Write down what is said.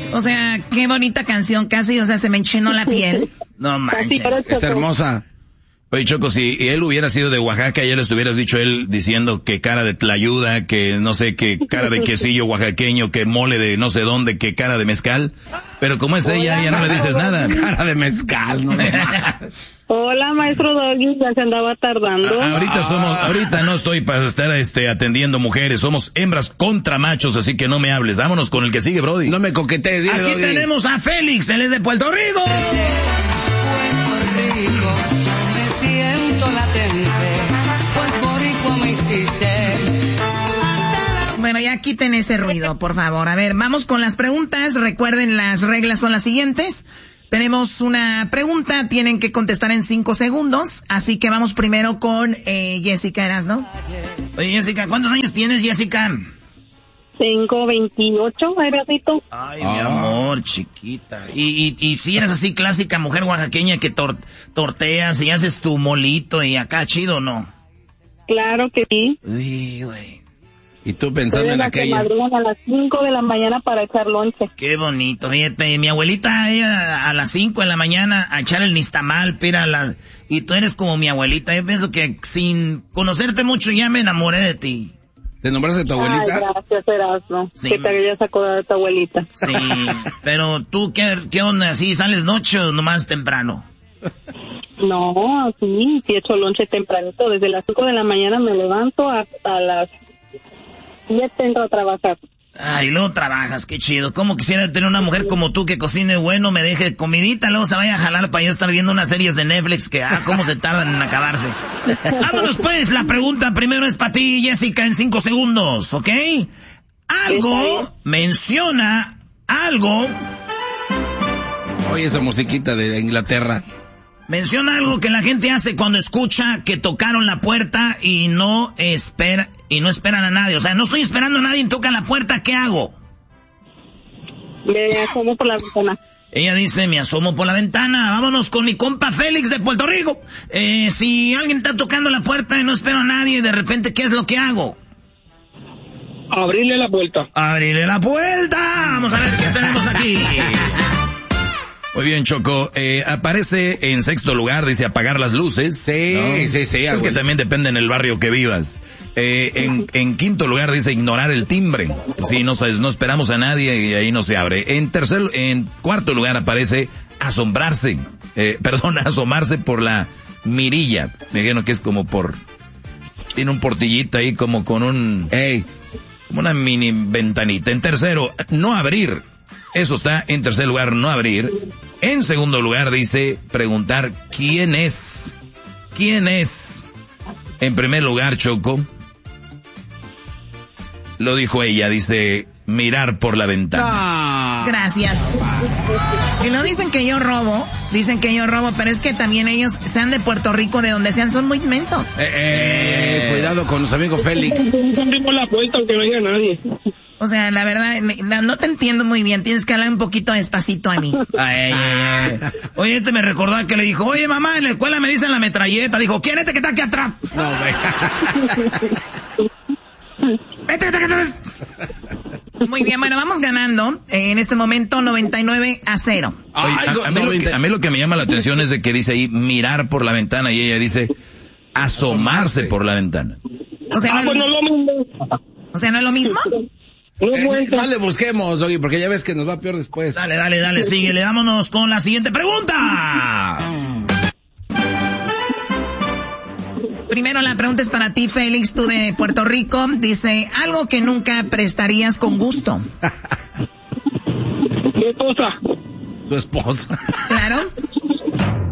O sea, qué bonita canción casi, o sea, se me enchinó la piel. No manches. Es hermosa. Oye, Choco, si él hubiera sido de Oaxaca, ya le estuvieras dicho él diciendo que cara de tlayuda, que no sé, que cara de quesillo oaxaqueño, que mole de no sé dónde, que cara de mezcal. Pero como es ella, ya no le dices nada. Cara de mezcal, no. Hola, maestro Doggy, ya se andaba tardando. Ahorita no estoy para estar atendiendo mujeres, somos hembras contra machos, así que no me hables. Vámonos con el que sigue, Brody. No me coquetees, dile, Aquí Doggy. tenemos a Félix, él es de Puerto Rico. Puerto Rico, me siento latente, pues boricua me hiciste. Bueno, ya quiten ese ruido, por favor. A ver, vamos con las preguntas. Recuerden, las reglas son las siguientes. Tenemos una pregunta, tienen que contestar en 5 segundos. Así que vamos primero con Jessica, ¿eras, no? Oye, Jessica, ¿cuántos años tienes, Jessica? Tengo 28, aeracito. Ay, mi amor, chiquita. Y si eres así clásica mujer oaxaqueña que torteas y haces tu molito y acá chido, ¿no? Claro que sí. Uy, güey. Y tú pensando en aquella. Madrugan a las 5 de la mañana para echar lonche. Qué bonito, fíjate, mi abuelita, ella a las 5 de la mañana a echar el nistamal, y tú eres como mi abuelita. Yo pienso que sin conocerte mucho ya me enamoré de ti. ¿Te nombraste tu abuelita? Ay, gracias, Erasmo. Sí. Que te hayas acordado de tu abuelita. Sí, pero tú, ¿qué onda? ¿Sí sales noche o nomás temprano? No, sí echo lonche tempranito. Desde las 5 de la mañana me levanto a las 10 entro a trabajar. Ay, luego trabajas, qué chido. ¿Cómo quisiera tener una mujer como tú que cocine bueno, me deje comidita, luego se vaya a jalar para yo estar viendo unas series de Netflix que, cómo se tardan en acabarse. Vámonos pues, la pregunta primero es para ti, Jessica, en 5 segundos, ¿ok? Menciona algo. Oye, esa musiquita de Inglaterra. Menciona algo que la gente hace cuando escucha que tocaron la puerta y no esperan a nadie. O sea, no estoy esperando a nadie, toca la puerta, ¿qué hago? Me asomo por la ventana. Ella dice, me asomo por la ventana. Vámonos con mi compa Félix de Puerto Rico. Si alguien está tocando la puerta y no espero a nadie, de repente, ¿qué es lo que hago? Abrirle la puerta. ¡Abrirle la puerta! Vamos a ver qué tenemos aquí. Muy bien, Choco. Aparece en 6º lugar, dice apagar las luces. Sí, ¿no? sí. Es que también depende en el barrio que vivas. En 5º lugar dice ignorar el timbre. Sí, no esperamos a nadie y ahí no se abre. En 4º lugar aparece asomarse por la mirilla. Me imagino que es como tiene un portillito ahí como con como una mini ventanita. En 3º, no abrir. Eso está en 3er lugar, no abrir. En 2º lugar dice preguntar ¿quién es? ¿Quién es? En 1er lugar, Choco, lo dijo ella, dice mirar por la ventana. Gracias. Y no dicen que yo robo, pero es que también ellos, sean de Puerto Rico, de donde sean, son muy inmensos. Cuidado con los amigos Félix. Abrimos la puerta aunque no haya nadie. O sea, la verdad, no te entiendo muy bien. Tienes que hablar un poquito despacito a mí. Oye, me recordó que le dijo, oye, mamá, en la escuela me dicen la metralleta. Dijo, ¿quién es este que está aquí atrás? No, güey. Muy bien, bueno, vamos ganando. En este momento, 99-0. Oye, a mí lo que me llama la atención es de que dice ahí mirar por la ventana y ella dice asomarse por la ventana. O sea, ¿no es lo mismo? No le busquemos, Doggy, porque ya ves que nos va peor después. Dale, síguele. Vámonos con la siguiente pregunta. Primero la pregunta es para ti, Félix, tú de Puerto Rico. Dice, algo que nunca prestarías con gusto. Mi esposa. Su esposa. Claro.